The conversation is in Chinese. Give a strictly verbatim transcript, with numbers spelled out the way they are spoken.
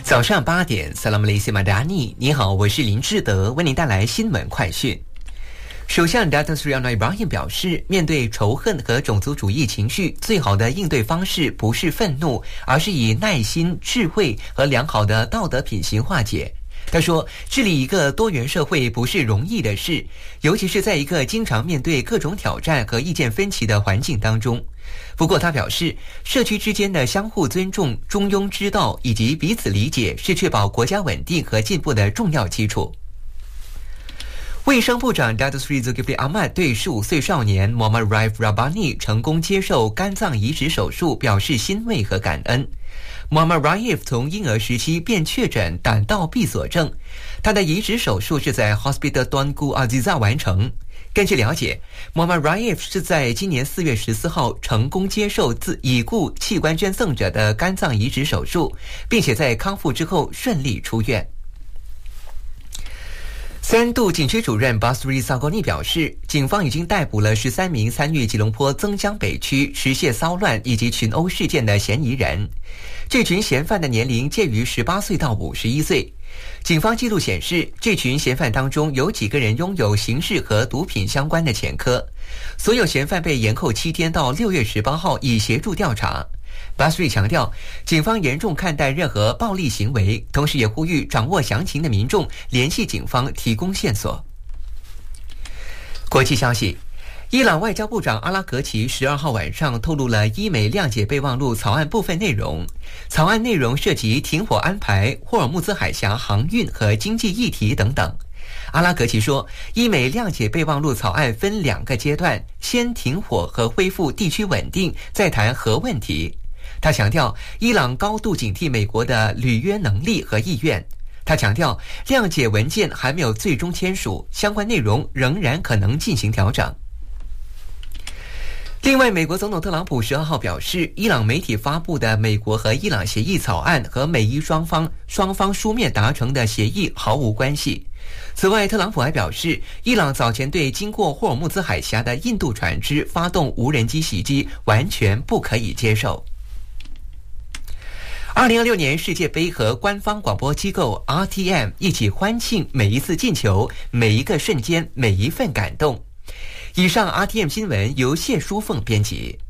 早上八点 Salam Malaysia Madani， 你好，我是林志德，为您带来新闻快讯。首相 Datuk Seri Anwar Ibrahim 表示，面对仇恨和种族主义情绪，最好的应对方式不是愤怒，而是以耐心、智慧和良好的道德品行化解。他说，治理一个多元社会不是容易的事，尤其是在一个经常面对各种挑战和意见分歧的环境当中。不过他表示，社区之间的相互尊重、中庸之道以及彼此理解是确保国家稳定和进步的重要基础。卫生部长 Datuk Seri Zulkifli Ahmad 对十五岁少年 Muhammad Raif Rabbani 成功接受肝脏移植手术表示欣慰和感恩。Muhammad Raif 从婴儿时期便确诊胆道闭锁症，他的移植手术是在 Hospital Tuanku Aziza 完成。根据了解， Muhammad Raif 是在今年四月十四号成功接受自已故器官捐赠者的肝脏移植手术，并且在康复之后顺利出院。三度警区主任 Basri Sagoni 表示，警方已经逮捕了十三名参与吉隆坡增江北区持械骚乱以及群殴事件的嫌疑人。这群嫌犯的年龄介于十八岁到五十一岁。警方记录显示，这群嫌犯当中有几个人拥有刑事和毒品相关的前科。所有嫌犯被延后七天到六月十八号以协助调查。巴斯瑞强调，警方严重看待任何暴力行为，同时也呼吁掌握详情的民众联系警方提供线索。国际消息，伊朗外交部长阿拉格齐十二号晚上透露了伊美谅解备忘录草案部分内容。草案内容涉及停火安排、霍尔木兹海峡航运和经济议题等等。阿拉格齐说，伊美谅解备忘录草案分两个阶段，先停火和恢复地区稳定，再谈核问题。他强调，伊朗高度警惕美国的履约能力和意愿。他强调，谅解文件还没有最终签署，相关内容仍然可能进行调整。另外，美国总统特朗普十二号表示，伊朗媒体发布的美国和伊朗协议草案和美伊双方双方书面达成的协议毫无关系。此外，特朗普还表示，伊朗早前对经过霍尔木兹海峡的印度船只发动无人机袭击，完全不可以接受。二零二六年世界杯和官方广播机构 R T M 一起欢庆每一次进球、每一个瞬间、每一份感动。以上 R T M 新闻由谢淑凤编辑。